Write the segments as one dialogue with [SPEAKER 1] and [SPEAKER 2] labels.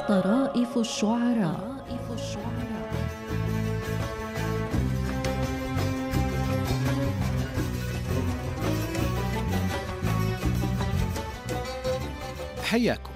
[SPEAKER 1] طرائف الشعراء.
[SPEAKER 2] حياكم.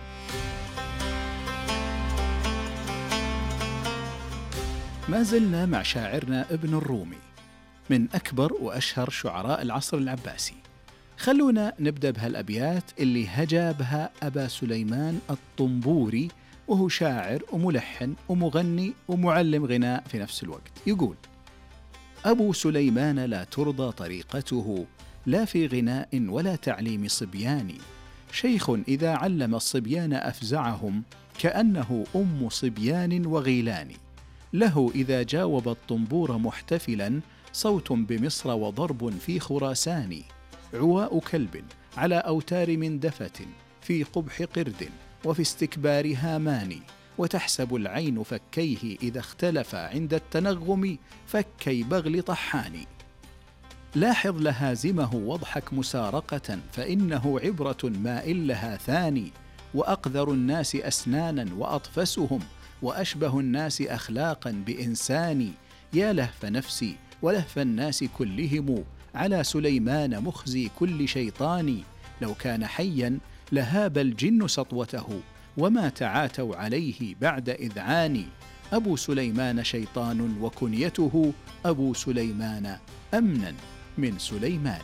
[SPEAKER 2] ما زلنا مع شاعرنا ابن الرومي من أكبر وأشهر شعراء العصر العباسي. خلونا نبدأ بهالأبيات اللي هجا بها أبا سليمان الطنبوري، وهو شاعر وملحن ومغني ومعلم غناء في نفس الوقت. يقول: أبو سليمان لا ترضى طريقته، لا في غناء ولا تعليم صبيان، شيخ إذا علم الصبيان أفزعهم، كأنه أم صبيان وغيلان، له إذا جاوب الطنبور محتفلا، صوت بمصر وضرب في خراسان، عواء كلب على أوتار من دفة، في قبح قرد وفي استكبار هامان، وتحسب العين فكيه إذا اختلف عند التنغم، فكي بغل طحان. لاحظ لهازمه واضحك مسارقة، فإنه عبرة ما إلها ثاني، وأقذر الناس أسنانا وأطفسهم، وأشبه الناس أخلاقا بإنسان، يا لهف نفسي ولهف الناس كلهم، على سليمان مخزي كل شيطان، لو كان حيا لهاب الجن سطوته، وما تعاتوا عليه بعد إذعان، أبو سليمان شيطان وكنيته، أبو سليمان أمنا من سليمان.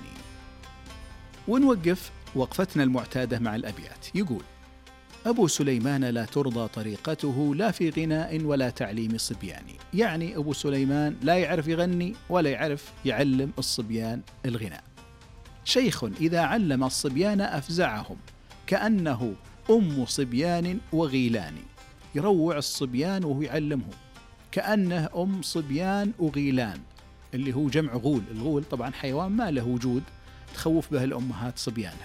[SPEAKER 2] ونوقف وقفتنا المعتادة مع الأبيات. يقول: أبو سليمان لا ترضى طريقته، لا في غناء ولا تعليم صبيان. يعني أبو سليمان لا يعرف يغني ولا يعرف يعلم الصبيان الغناء. شيخ إذا علم الصبيان أفزعهم، كأنه أم صبيان وغيلان، يروع الصبيان وهو يعلمهم، كأنه أم صبيان وغيلان، اللي هو جمع غول. الغول طبعا حيوان ما له وجود، تخوف به الأمهات صبيانها.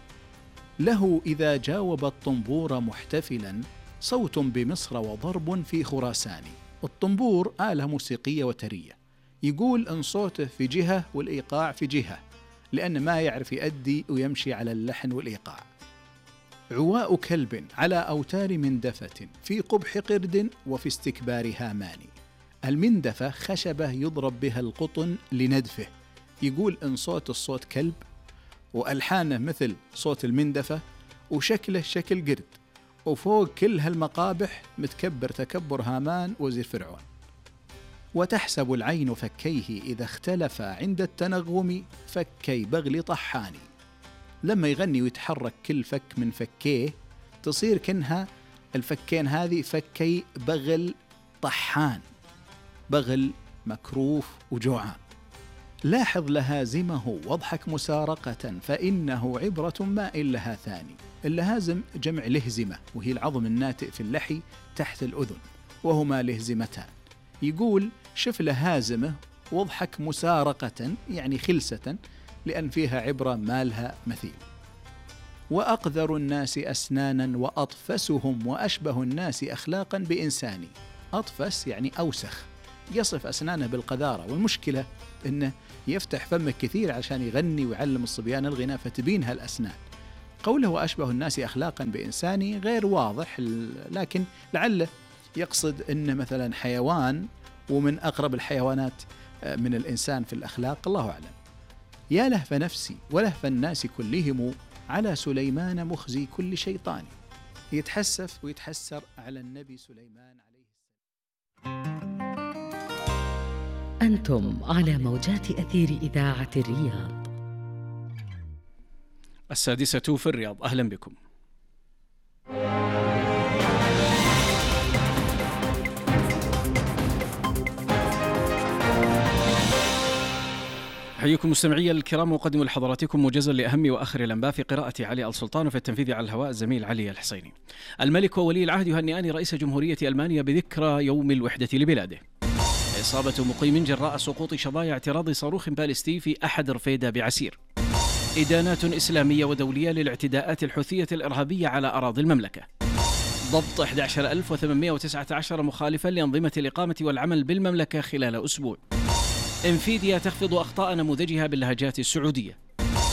[SPEAKER 2] له إذا جاوب الطنبور محتفلا، صوت بمصر وضرب في خراسان. الطنبور آلة موسيقية وترية، يقول إن صوته في جهة والإيقاع في جهة، لأن ما يعرف يؤدي ويمشي على اللحن والإيقاع. عواء كلب على أوتار مندفة، في قبح قرد وفي استكبار هامان. المندفة خشبة يضرب بها القطن لندفه، يقول إن صوت الصوت كلب، وألحانه مثل صوت المندفة، وشكله شكل قرد، وفوق كل هالمقابح متكبر تكبر هامان وزير فرعون. وتحسب العين فكيه إذا اختلف عند التنغم، فكي بغل طحان. لما يغني ويتحرك كل فك من فكيه، تصير كنها الفكين هذه فكي بغل طحان، بغل مكروف وجوعان. لاحظ لهازمه واضحك مسارقة، فإنه عبرة ما إلها ثاني. اللهازم جمع لهزمة، وهي العظم الناتئ في اللحي تحت الأذن، وهما لهزمتان. يقول: شف لهازمه واضحك مسارقة، يعني خلسة، لأن فيها عبرة ما لها مثيل. وأقذر الناس أسنانا وأطفسهم، وأشبه الناس أخلاقا بإنساني. أطفس يعني أوسخ، يصف أسنانه بالقذارة، والمشكلة أنه يفتح فمه كثير عشان يغني ويعلم الصبيان الغناء، فتبين هالأسنان. قوله وأشبه الناس أخلاقا بإنساني غير واضح، لكن لعله يقصد أنه مثلا حيوان، ومن أقرب الحيوانات من الإنسان في الأخلاق، الله أعلم. يا لهف نفسي ولهف الناس كلهم، على سليمان مخزي كل شيطان. يتحسف ويتحسر على النبي سليمان عليه السلام.
[SPEAKER 1] أنتم على موجات أثير إذاعة الرياض.
[SPEAKER 2] 6 في الرياض، أهلا بكم. حياكم مستمعي الكرام، وقدم لحضراتكم موجزا لأهم وآخر الأنباء في قراءة علي السلطان، وفي التنفيذ على الهواء الزميل علي الحسيني. الملك وولي العهد يهنئان رئيس جمهورية ألمانيا بذكرى يوم الوحدة لبلاده. إصابة مقيم جراء سقوط شظايا اعتراض صاروخ باليستي في أحد رفيدة بعسير. إدانات إسلامية ودولية للاعتداءات الحوثية الإرهابية على أراضي المملكة. ضبط 11819 مخالفا لأنظمة الإقامة والعمل بالمملكة خلال أسبوع. انفيديا تخفض أخطاء نموذجها باللهجات السعودية.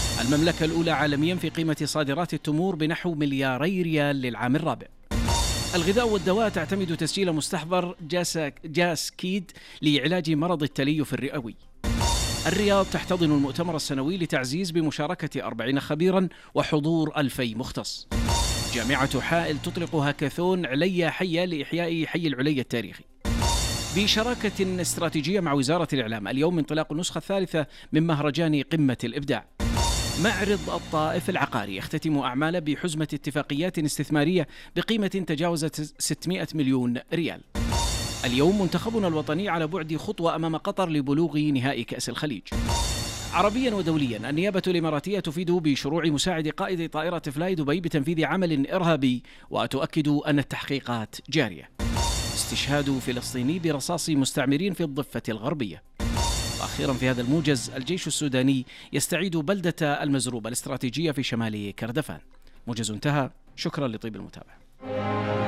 [SPEAKER 2] المملكة الأولى عالميا في قيمة صادرات التمور بنحو 2 مليار ريال للعام الرابع.
[SPEAKER 3] الغذاء والدواء تعتمد تسجيل مستحضر جاسكيد لعلاج مرض التليف الرئوي. الرياض تحتضن المؤتمر السنوي لتعزيز بمشاركة 40 خبيرا وحضور 2000 مختص. جامعة حائل تطلق هاكاثون عليا حية لإحياء حي العليا التاريخي. بشراكة استراتيجية مع وزارة الإعلام، اليوم انطلاق النسخة الثالثة من مهرجان قمة الإبداع. معرض الطائف العقاري يختتم أعماله بحزمة اتفاقيات استثمارية بقيمة تجاوزت 600 مليون ريال. اليوم منتخبنا الوطني على بعد خطوة أمام قطر لبلوغ نهائي كأس الخليج. عربيا ودوليا، النيابة الإماراتية تفيد بشروع مساعد قائد طائرة فلاي دبي بتنفيذ عمل إرهابي، وتؤكد أن التحقيقات جارية. استشهاد فلسطيني برصاص مستعمرين في الضفة الغربية. وأخيرا في هذا الموجز، الجيش السوداني يستعيد بلدة المزروبة الاستراتيجية في شمال كردفان. موجز انتهى، شكرا لطيب المتابعة.